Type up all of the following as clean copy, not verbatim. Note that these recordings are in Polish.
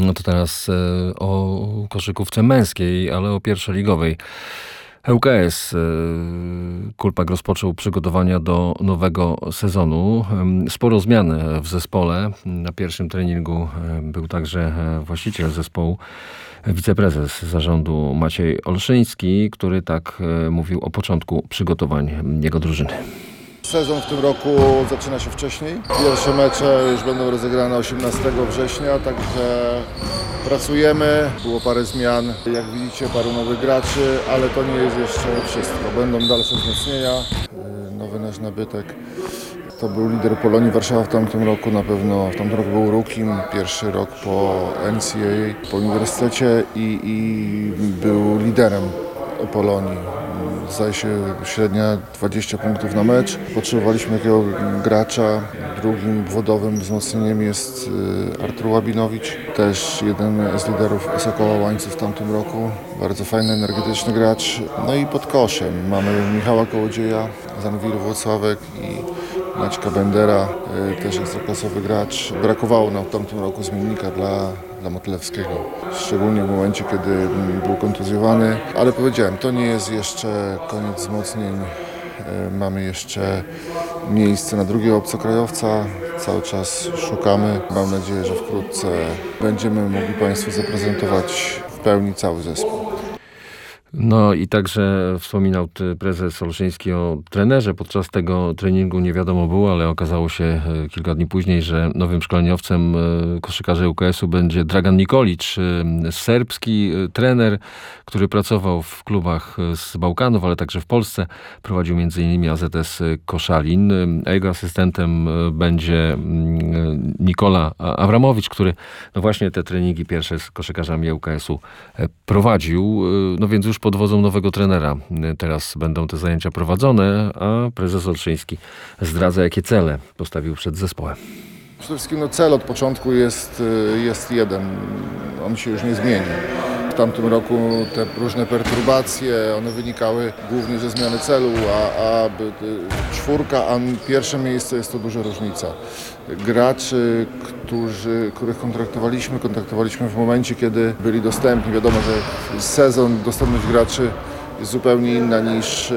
No to teraz o koszykówce męskiej, ale o pierwszoligowej. ŁKS Kulpak rozpoczął przygotowania do nowego sezonu. Sporo zmian w zespole. Na pierwszym treningu był także właściciel zespołu, wiceprezes zarządu Maciej Olszyński, który tak mówił o początku przygotowań jego drużyny. Sezon w tym roku zaczyna się wcześniej. Pierwsze mecze już będą rozegrane 18 września, także pracujemy. Było parę zmian, jak widzicie, paru nowych graczy, ale to nie jest jeszcze wszystko. Będą dalsze wzmocnienia. Nowy nasz nabytek to był lider Polonii Warszawa w tamtym roku, na pewno w tamtym roku był rookiem, pierwszy rok po NCAA, po uniwersytecie i był liderem Polonii. Zdaje się średnia 20 punktów na mecz. Potrzebowaliśmy takiego gracza. Drugim wodowym wzmocnieniem jest Artur Łabinowicz, też jeden z liderów Sokoła Łańcuch w tamtym roku. Bardzo fajny, energetyczny gracz. No i pod koszem mamy Michała Kołodzieja z Anwiru Włocławek i Maćka Bendera, też ekstraklasowy gracz. Brakowało nam w tamtym roku zmiennika dla Motylewskiego, szczególnie w momencie, kiedy był kontuzjowany. Ale powiedziałem, to nie jest jeszcze koniec wzmocnień. Mamy jeszcze miejsce na drugiego obcokrajowca. Cały czas szukamy. Mam nadzieję, że wkrótce będziemy mogli Państwu zaprezentować w pełni cały zespół. No i także wspominał prezes Olszyński o trenerze. Podczas tego treningu nie wiadomo było, ale okazało się kilka dni później, że nowym szkoleniowcem koszykarzy ŁKS-u będzie Dragan Nikolić, serbski trener, który pracował w klubach z Bałkanów, ale także w Polsce. Prowadził m.in. AZS Koszalin, a jego asystentem będzie Nikola Awramowicz, który no właśnie te treningi pierwsze z koszykarzami ŁKS-u prowadził. No więc już pod wodzą nowego trenera teraz będą te zajęcia prowadzone, a prezes Olszyński zdradza, jakie cele postawił przed zespołem. Przede wszystkim cel od początku jest jeden. On się już nie zmieni. W tamtym roku te różne perturbacje, one wynikały głównie ze zmiany celu, a czwórka, a pierwsze miejsce jest to duża różnica. Graczy, których kontraktowaliśmy w momencie, kiedy byli dostępni. Wiadomo, że sezon, dostępność graczy jest zupełnie inna niż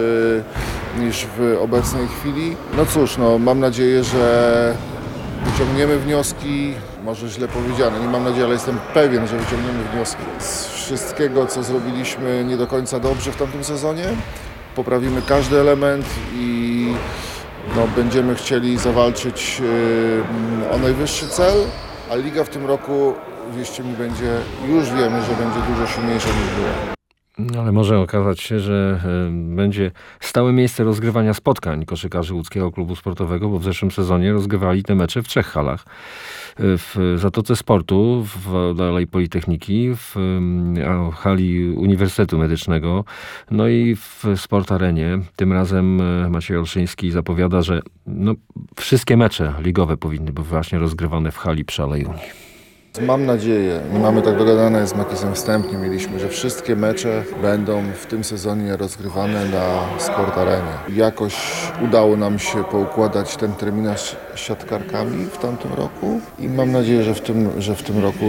w obecnej chwili. No cóż, mam nadzieję, że wyciągniemy wnioski, może źle powiedziane, nie mam nadziei, ale jestem pewien, że wyciągniemy wnioski z wszystkiego, co zrobiliśmy nie do końca dobrze w tamtym sezonie. Poprawimy każdy element i będziemy chcieli zawalczyć o najwyższy cel, a liga w tym roku, wierzcie mi, już wiemy, że będzie dużo silniejsza niż była. Ale może okazać się, że będzie stałe miejsce rozgrywania spotkań koszykarzy łódzkiego klubu sportowego, bo w zeszłym sezonie rozgrywali te mecze w 3 halach. W Zatoce Sportu, w Alei Politechniki, w hali Uniwersytetu Medycznego, no i w Sport Arenie. Tym razem Maciej Olszyński zapowiada, że wszystkie mecze ligowe powinny być właśnie rozgrywane w hali przy Alei Unii. Mam nadzieję, mamy tak dogadane z Makisem wstępnie, że wszystkie mecze będą w tym sezonie rozgrywane na Sport Arenie. Jakoś udało nam się poukładać ten terminarz z siatkarkami w tamtym roku i mam nadzieję, że w tym roku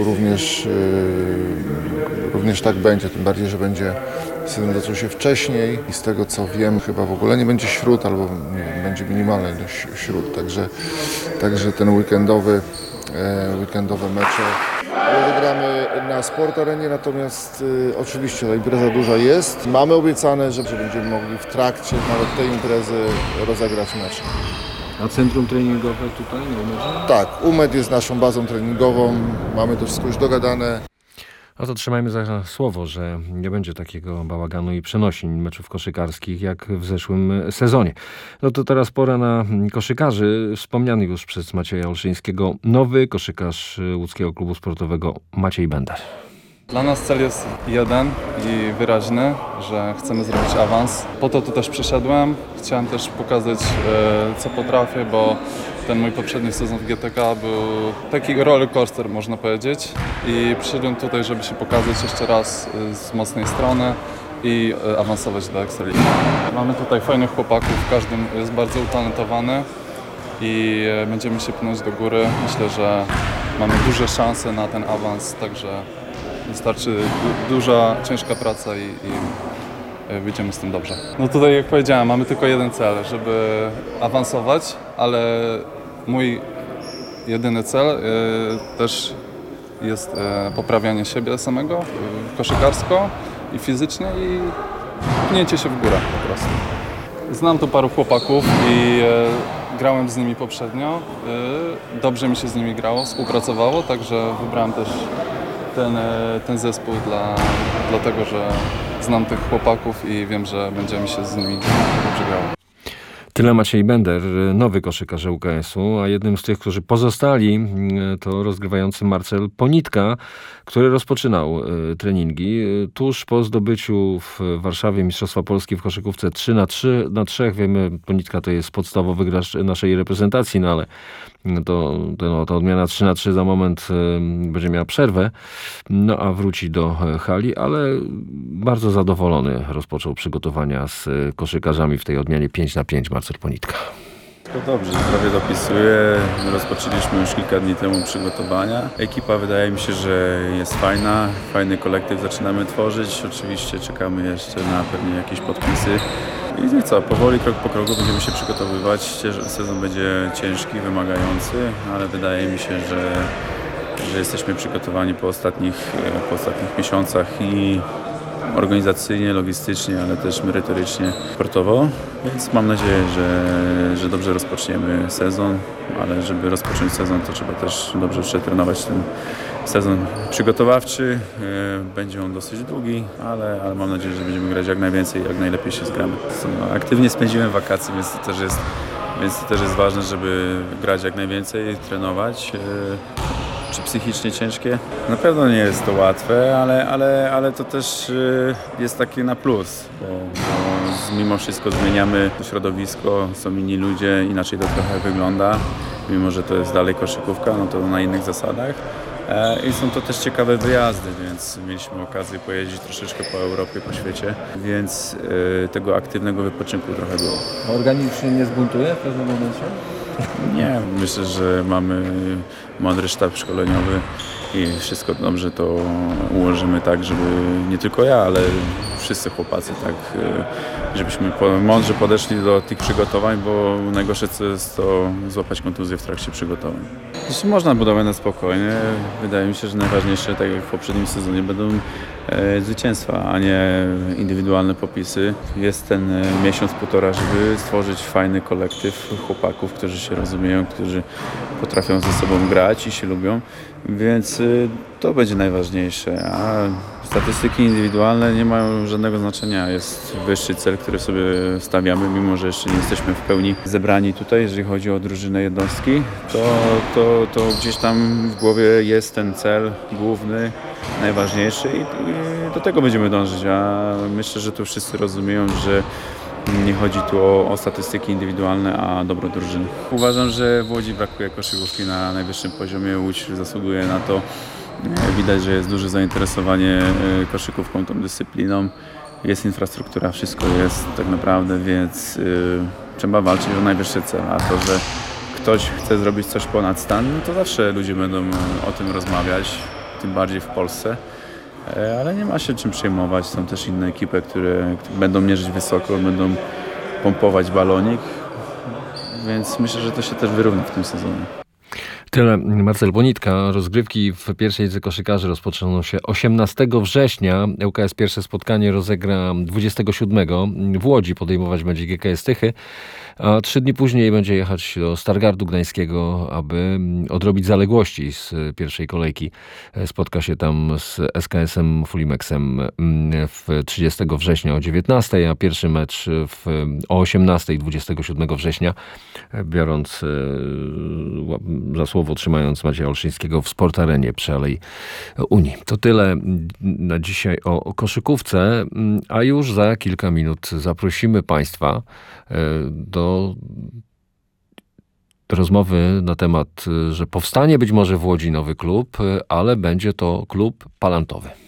również tak będzie, tym bardziej, że sezon zaczął się wcześniej i z tego co wiem, chyba w ogóle nie będzie śród albo będzie minimalny śród, także ten weekendowe mecze rozegramy na Sport Arenie, natomiast oczywiście ta impreza duża jest. Mamy obiecane, że będziemy mogli w trakcie nawet tej imprezy rozegrać mecze. A centrum treningowe tutaj na Umedzie? Tak, Umed jest naszą bazą treningową, mamy to wszystko już dogadane. No to trzymajmy za słowo, że nie będzie takiego bałaganu i przenosin meczów koszykarskich jak w zeszłym sezonie. No to teraz pora na koszykarzy. Wspomniany już przez Macieja Olszyńskiego nowy koszykarz łódzkiego klubu sportowego Maciej Bender. Dla nas cel jest jeden i wyraźny, że chcemy zrobić awans. Po to tu też przyszedłem. Chciałem też pokazać, co potrafię, bo ten mój poprzedni sezon w GTK był taki rollercoaster, można powiedzieć. I przyszedłem tutaj, żeby się pokazać jeszcze raz z mocnej strony i awansować do Ekstraligi. Mamy tutaj fajnych chłopaków, każdy jest bardzo utalentowany i będziemy się pchnąć do góry. Myślę, że mamy duże szanse na ten awans, także wystarczy duża, ciężka praca i wyjdziemy z tym dobrze. No tutaj, jak powiedziałem, mamy tylko jeden cel, żeby awansować, ale mój jedyny cel też jest poprawianie siebie samego koszykarsko i fizycznie i pchnięcie się w górę po prostu. Znam tu paru chłopaków i grałem z nimi poprzednio. Dobrze mi się z nimi grało, współpracowało, także wybrałem też ten zespół dlatego, że znam tych chłopaków i wiem, że będzie mi się z nimi dobrze grało. Tyle Maciej Bender, nowy koszykarz ŁKS-u, a jednym z tych, którzy pozostali, to rozgrywający Marcel Ponitka, który rozpoczynał treningi. Tuż po zdobyciu w Warszawie Mistrzostwa Polski w koszykówce 3-3. Wiemy, Ponitka to jest podstawowy gracz naszej reprezentacji, no ale ta odmiana 3-3 za moment będzie miała przerwę, no a wróci do hali, ale bardzo zadowolony rozpoczął przygotowania z koszykarzami w tej odmianie 5-5 Marcel Ponitka. To dobrze, prawie dopisuje. Rozpoczęliśmy już kilka dni temu przygotowania. Ekipa wydaje mi się, że jest fajna, fajny kolektyw zaczynamy tworzyć. Oczywiście czekamy jeszcze na pewnie jakieś podpisy. I co, powoli, krok po kroku będziemy się przygotowywać. Sezon będzie ciężki, wymagający, ale wydaje mi się, że jesteśmy przygotowani po ostatnich miesiącach i organizacyjnie, logistycznie, ale też merytorycznie, sportowo. Więc mam nadzieję, że dobrze rozpoczniemy sezon, ale żeby rozpocząć sezon, to trzeba też dobrze przetrenować ten sezon przygotowawczy. Będzie on dosyć długi, ale mam nadzieję, że będziemy grać jak najwięcej, jak najlepiej się zgramy. Aktywnie spędziłem wakacje, więc to też jest ważne, żeby grać jak najwięcej, trenować. Czy psychicznie ciężkie? Na pewno nie jest to łatwe, ale to też jest takie na plus, bo mimo wszystko zmieniamy środowisko, są inni ludzie, inaczej to trochę wygląda. Mimo że to jest dalej koszykówka, no to na innych zasadach. I są to też ciekawe wyjazdy, więc mieliśmy okazję pojeździć troszeczkę po Europie, po świecie, więc tego aktywnego wypoczynku trochę było. Organizm się nie zbuntuje w pewnym momencie? Nie, myślę, że mamy mądry sztab szkoleniowy i wszystko dobrze to ułożymy tak, żeby nie tylko ja, ale wszyscy chłopacy tak, żebyśmy mądrze podeszli do tych przygotowań, bo najgorsze co jest to złapać kontuzję w trakcie przygotowań. Zresztą można budować na spokojnie. Wydaje mi się, że najważniejsze, tak jak w poprzednim sezonie, będą zwycięstwa, a nie indywidualne popisy. Jest ten miesiąc, półtora, żeby stworzyć fajny kolektyw chłopaków, którzy się rozumieją, którzy potrafią ze sobą grać i się lubią, więc to będzie najważniejsze. A statystyki indywidualne nie mają żadnego znaczenia. Jest wyższy cel, który sobie stawiamy, mimo że jeszcze nie jesteśmy w pełni zebrani tutaj, jeżeli chodzi o drużynę jednostki, to gdzieś tam w głowie jest ten cel główny, najważniejszy i do tego będziemy dążyć. A myślę, że tu wszyscy rozumieją, że nie chodzi tu o statystyki indywidualne, a dobro drużyny. Uważam, że w Łodzi brakuje koszykówki na najwyższym poziomie. Łódź zasługuje na to. Widać, że jest duże zainteresowanie koszykówką, tą dyscypliną. Jest infrastruktura, wszystko jest tak naprawdę, więc trzeba walczyć o najwyższy cel. A to, że ktoś chce zrobić coś ponad stan, no to zawsze ludzie będą o tym rozmawiać, tym bardziej w Polsce. Ale nie ma się czym przejmować. Są też inne ekipy, które będą mierzyć wysoko, będą pompować balonik, więc myślę, że to się też wyrówna w tym sezonie. Tyle Marcel Ponitka. Rozgrywki w pierwszej lidze koszykarzy rozpoczną się 18 września. ŁKS pierwsze spotkanie rozegra 27. W Łodzi podejmować będzie GKS Tychy, a 3 dni później będzie jechać do Stargardu Gdańskiego, aby odrobić zaległości z pierwszej kolejki. Spotka się tam z SKS-em Fulimexem 30 września o 19, a pierwszy mecz o 18 27 września, biorąc za słowo trzymając Macieja Olszyńskiego w Sportarenie przy Alei Unii. To tyle na dzisiaj o koszykówce, a już za kilka minut zaprosimy Państwa do rozmowy na temat, że powstanie być może w Łodzi nowy klub, ale będzie to klub palantowy.